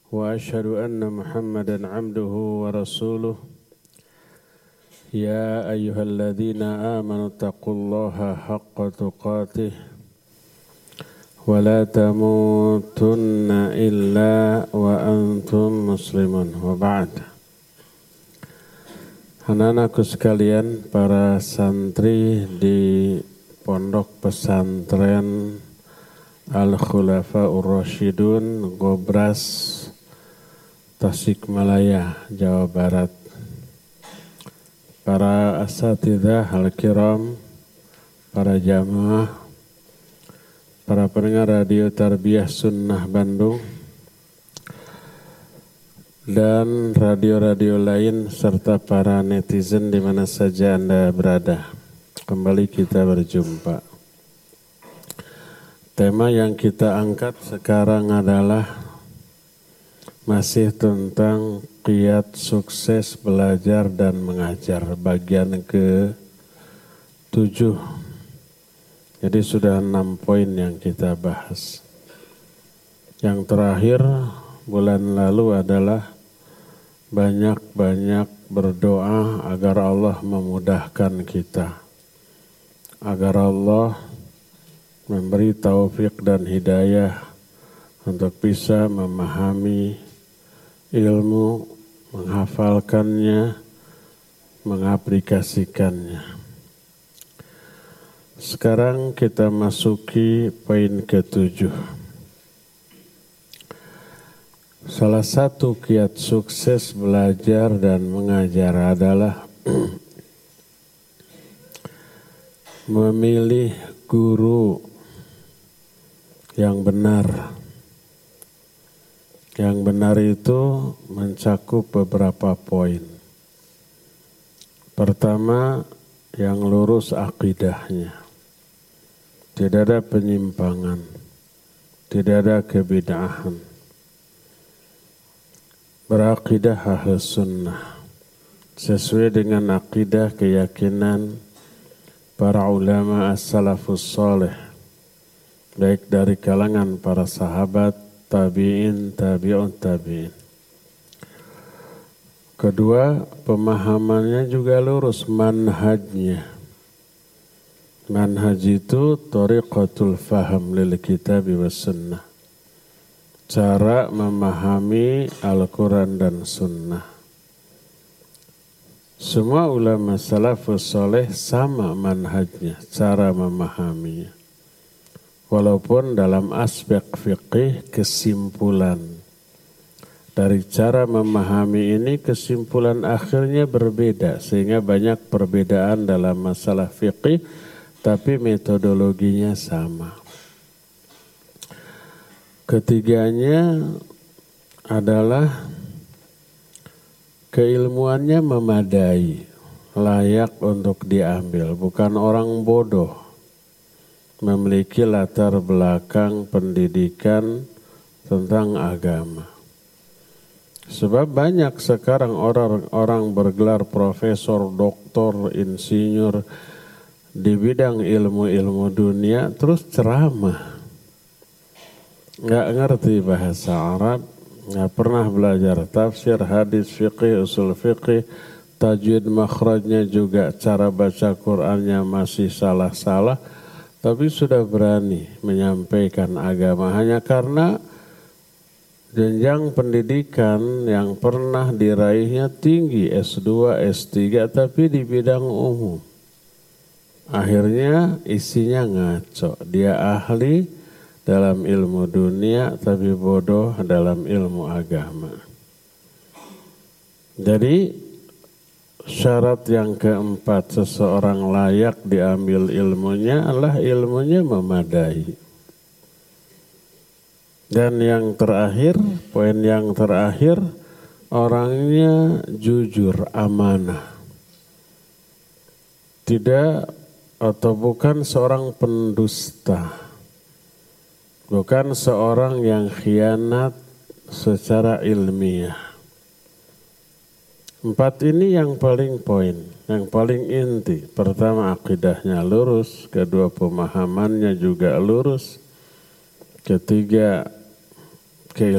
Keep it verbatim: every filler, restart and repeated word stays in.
وأشهد أن محمدا عبده ورسوله يا أيها الذين آمنوا اتقوا الله حق تقاته ولا تموتن إلا وأنتم مسلمون وبعد. Anak-anakku sekalian, para santri di Pondok Pesantren Al-Khulafaur Rasyidun Gobras Tasikmalaya, Jawa Barat. Para asatidzah al-kiram, para jamaah, para pendengar radio Tarbiyah Sunnah Bandung, dan radio-radio lain serta para netizen di mana saja Anda berada. Kembali kita berjumpa. Tema yang kita angkat sekarang adalah masih tentang qiyad sukses belajar dan mengajar, bagian ke tujuh. Jadi sudah enam poin yang kita bahas. Yang terakhir bulan lalu adalah banyak-banyak berdoa agar Allah memudahkan kita, agar Allah memberi taufik dan hidayah untuk bisa memahami ilmu, menghafalkannya, mengaplikasikannya. Sekarang kita masuki poin ketujuh. Salah satu kiat sukses belajar dan mengajar adalah memilih guru yang benar. Yang benar itu mencakup beberapa poin. Pertama, yang lurus akidahnya. Tidak ada penyimpangan, tidak ada kebid'ahan. Berakidah ahlus sunnah sesuai dengan akidah keyakinan para ulama as-salafus salih, baik dari kalangan para sahabat, tabi'in, tabi'un tabi'in. Kedua, pemahamannya juga lurus, manhajnya. Manhaj itu thariqatul faham lil kitab was sunnah, cara memahami Al-Quran dan Sunnah. Semua ulama salafus soleh sama manhajnya, cara memahaminya. Walaupun dalam aspek fikih kesimpulan dari cara memahami ini, kesimpulan akhirnya berbeda. Sehingga banyak perbedaan dalam masalah fikih, tapi metodologinya sama. Ketiganya adalah keilmuannya memadai, layak untuk diambil. Bukan orang bodoh, memiliki latar belakang pendidikan tentang agama. Sebab banyak sekarang orang-orang bergelar profesor, doktor, insinyur di bidang ilmu-ilmu dunia terus ceramah. Nggak ngerti bahasa Arab, nggak pernah belajar tafsir, hadis, fiqih, usul fiqih, tajwid makhrajnya juga, cara baca Qur'annya masih salah-salah, tapi sudah berani menyampaikan agama hanya karena jenjang pendidikan yang pernah diraihnya tinggi, S dua, S tiga, tapi di bidang umum. Akhirnya isinya ngaco, dia ahli dalam ilmu dunia tapi bodoh dalam ilmu agama. Jadi syarat yang keempat seseorang layak diambil ilmunya adalah ilmunya memadai. Dan yang terakhir, poin yang terakhir, orangnya jujur, amanah. Tidak atau bukan seorang pendusta. Bukan seorang yang khianat secara ilmiah. Empat ini yang paling poin, yang paling inti. Pertama, akidahnya lurus. Kedua, pemahamannya juga lurus. Ketiga,